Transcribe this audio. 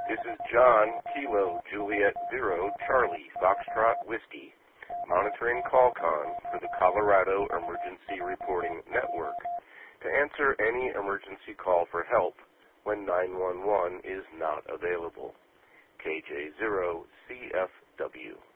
This is John, Kilo, Juliet, Zero, Charlie, Foxtrot, Whiskey, monitoring CallCon for the Colorado Emergency Reporting Network to answer any emergency call for help when 911 is not available. KJ0CFW.